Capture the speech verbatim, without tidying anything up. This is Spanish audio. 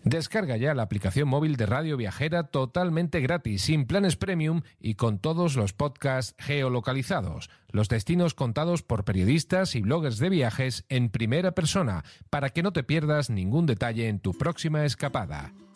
Descarga ya la aplicación móvil de Radio Viajera totalmente gratis, sin planes premium y con todos los podcasts geolocalizados, los destinos contados por periodistas y bloggers de viajes en primera persona, para que no te pierdas ningún detalle en tu próxima escapada.